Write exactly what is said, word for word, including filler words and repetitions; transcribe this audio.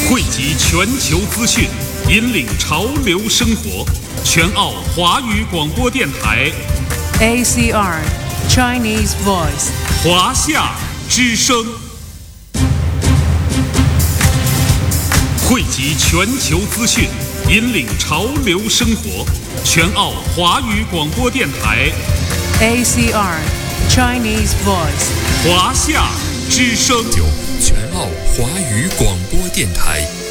汇集全球资讯，引领潮流生活。全澳华语广播电台 A C R Chinese Voice 华夏之声，汇集全球资讯，引领潮流生活。全澳华语广播电台 A C R Chinese Voice 华夏之声， 全澳华语广播电台。